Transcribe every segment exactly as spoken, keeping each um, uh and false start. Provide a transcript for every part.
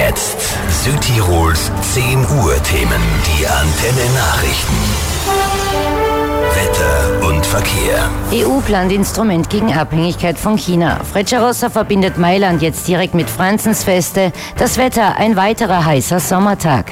jetzt Südtirols zehn Uhr Themen, die Antenne Nachrichten. Wetter und Verkehr. E U plant Instrument gegen Abhängigkeit von China. Frecciarossa verbindet Mailand jetzt direkt mit Franzensfeste. Das Wetter, ein weiterer heißer Sommertag.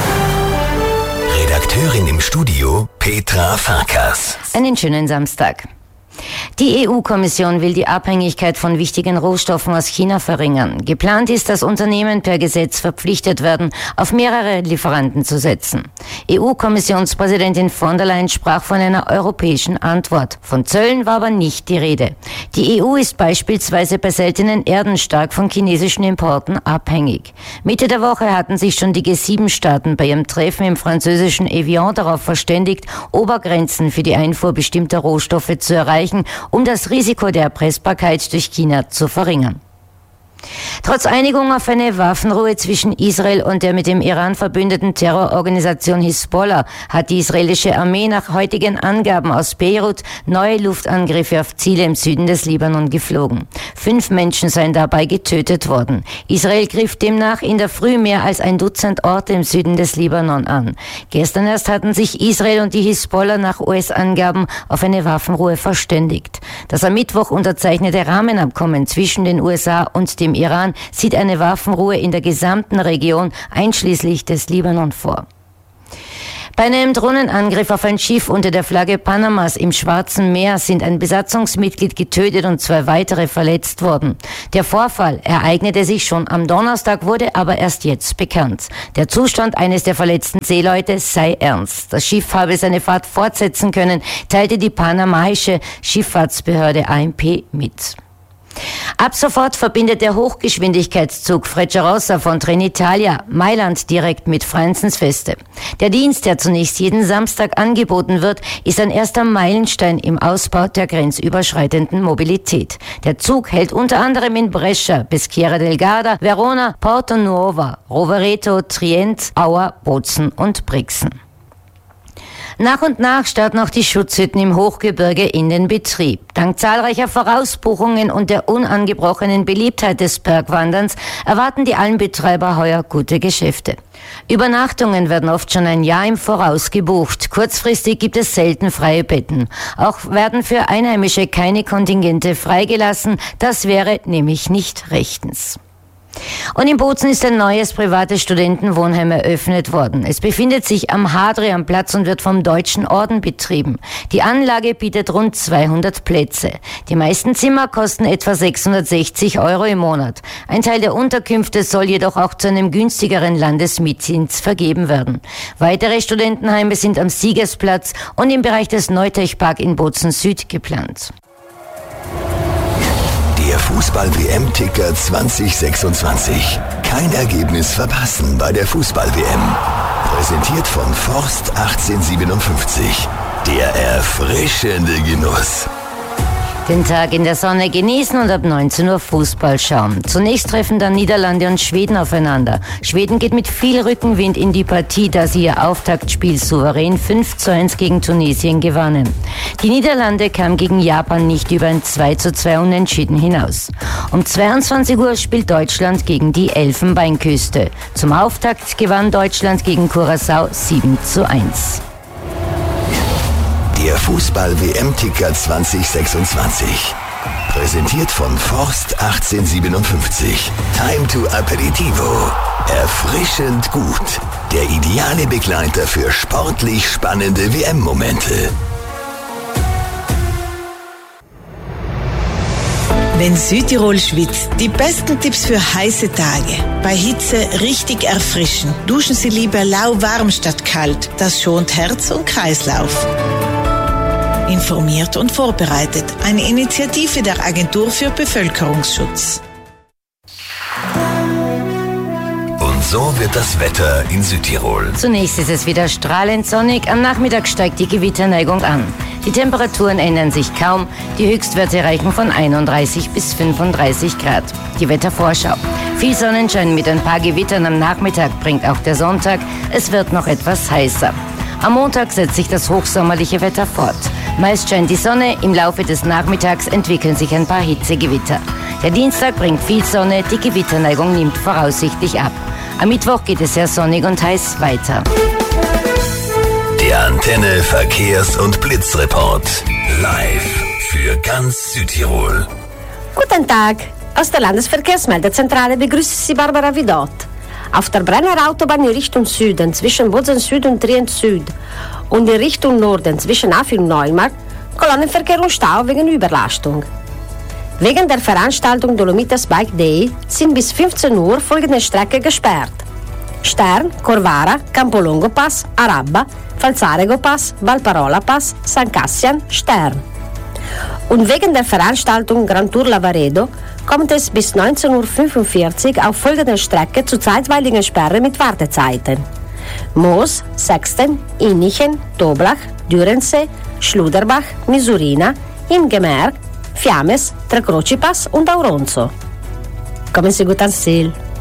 Redakteurin im Studio, Petra Farkas. Einen schönen Samstag. Die E U-Kommission will die Abhängigkeit von wichtigen Rohstoffen aus China verringern. Geplant ist, dass Unternehmen per Gesetz verpflichtet werden, auf mehrere Lieferanten zu setzen. E U-Kommissionspräsidentin von der Leyen sprach von einer europäischen Antwort. Von Zöllen war aber nicht die Rede. Die E U ist beispielsweise bei seltenen Erden stark von chinesischen Importen abhängig. Mitte der Woche hatten sich schon die G sieben Staaten bei ihrem Treffen im französischen Evian darauf verständigt, Obergrenzen für die Einfuhr bestimmter Rohstoffe zu erreichen, um das Risiko der Erpressbarkeit durch China zu verringern. Trotz Einigung auf eine Waffenruhe zwischen Israel und der mit dem Iran verbündeten Terrororganisation Hisbollah hat die israelische Armee nach heutigen Angaben aus Beirut neue Luftangriffe auf Ziele im Süden des Libanon geflogen. Fünf Menschen seien dabei getötet worden. Israel griff demnach in der Früh mehr als ein Dutzend Orte im Süden des Libanon an. Gestern erst hatten sich Israel und die Hisbollah nach U S-Angaben auf eine Waffenruhe verständigt. Das am Mittwoch unterzeichnete Rahmenabkommen zwischen den U S A und dem Iran sieht eine Waffenruhe in der gesamten Region, einschließlich des Libanon, vor. Bei einem Drohnenangriff auf ein Schiff unter der Flagge Panamas im Schwarzen Meer sind ein Besatzungsmitglied getötet und zwei weitere verletzt worden. Der Vorfall ereignete sich schon am Donnerstag, wurde aber erst jetzt bekannt. Der Zustand eines der verletzten Seeleute sei ernst. Das Schiff habe seine Fahrt fortsetzen können, teilte die panamaische Schifffahrtsbehörde A M P mit. Ab sofort verbindet der Hochgeschwindigkeitszug Frecciarossa von Trenitalia Mailand direkt mit Franzensfeste. Der Dienst, der zunächst jeden Samstag angeboten wird, ist ein erster Meilenstein im Ausbau der grenzüberschreitenden Mobilität. Der Zug hält unter anderem in Brescia, Peschiera del Garda, Verona, Porto Nuova, Rovereto, Trient, Auer, Bozen und Brixen. Nach und nach starten auch die Schutzhütten im Hochgebirge in den Betrieb. Dank zahlreicher Vorausbuchungen und der unangebrochenen Beliebtheit des Bergwanderns erwarten die Almbetreiber heuer gute Geschäfte. Übernachtungen werden oft schon ein Jahr im Voraus gebucht. Kurzfristig gibt es selten freie Betten. Auch werden für Einheimische keine Kontingente freigelassen. Das wäre nämlich nicht rechtens. Und in Bozen ist ein neues privates Studentenwohnheim eröffnet worden. Es befindet sich am Hadrianplatz und wird vom Deutschen Orden betrieben. Die Anlage bietet rund zweihundert Plätze. Die meisten Zimmer kosten etwa sechshundertsechzig Euro im Monat. Ein Teil der Unterkünfte soll jedoch auch zu einem günstigeren Landesmietzins vergeben werden. Weitere Studentenheime sind am Siegersplatz und im Bereich des Neutech Park in Bozen Süd geplant. Der Fußball-W M-Ticker zwanzig sechsundzwanzig. Kein Ergebnis verpassen bei der Fußball-W M. Präsentiert von Forst achtzehnhundertsiebenundfünfzig. Der erfrischende Genuss. Den Tag in der Sonne genießen und ab neunzehn Uhr Fußball schauen. Zunächst treffen dann Niederlande und Schweden aufeinander. Schweden geht mit viel Rückenwind in die Partie, da sie ihr Auftaktspiel souverän fünf zu eins gegen Tunesien gewannen. Die Niederlande kamen gegen Japan nicht über ein zwei zu zwei Unentschieden hinaus. Um zweiundzwanzig Uhr spielt Deutschland gegen die Elfenbeinküste. Zum Auftakt gewann Deutschland gegen Curaçao sieben zu eins. Der Fußball-W M-Ticker zwanzig sechsundzwanzig. Präsentiert von Forst achtzehnhundertsiebenundfünfzig. Time to Aperitivo. Erfrischend gut. Der ideale Begleiter für sportlich spannende W M-Momente. Wenn Südtirol schwitzt, die besten Tipps für heiße Tage. Bei Hitze richtig erfrischen. Duschen Sie lieber lauwarm statt kalt. Das schont Herz und Kreislauf. Informiert und vorbereitet. Eine Initiative der Agentur für Bevölkerungsschutz. Und so wird das Wetter in Südtirol. Zunächst ist es wieder strahlend sonnig. Am Nachmittag steigt die Gewitterneigung an. Die Temperaturen ändern sich kaum. Die Höchstwerte reichen von einunddreißig bis fünfunddreißig Grad. Die Wettervorschau. Viel Sonnenschein mit ein paar Gewittern am Nachmittag bringt auch der Sonntag. Es wird noch etwas heißer. Am Montag setzt sich das hochsommerliche Wetter fort. Meist scheint die Sonne, im Laufe des Nachmittags entwickeln sich ein paar Hitzegewitter. Der Dienstag bringt viel Sonne, die Gewitterneigung nimmt voraussichtlich ab. Am Mittwoch geht es sehr sonnig und heiß weiter. Der Antenne Verkehrs- und Blitzreport. Live für ganz Südtirol. Guten Tag. Aus der Landesverkehrsmeldezentrale begrüßt Sie Barbara Vidot. Auf der Brenner Autobahn in Richtung Süden zwischen Bozen Süd und Trient Süd und in Richtung Norden zwischen Afing und Neumarkt Kolonnenverkehr und Stau wegen Überlastung. Wegen der Veranstaltung Dolomitas Bike Day sind bis fünfzehn Uhr folgende Strecke gesperrt: Stern, Corvara, Campolongo Pass, Arabba, Falzarego Pass, Valparola Pass, San Cassian, Stern. Und wegen der Veranstaltung Grand Tour Lavaredo kommt es bis neunzehn Uhr fünfundvierzig auf folgender Strecke zu zeitweiligen Sperren mit Wartezeiten: Moos, Sexten, Innichen, Toblach, Dürensee, Schluderbach, Misurina, Ingemer, Fiames, Tre Croci Pass und Auronzo. Kommen Sie gut ans Ziel.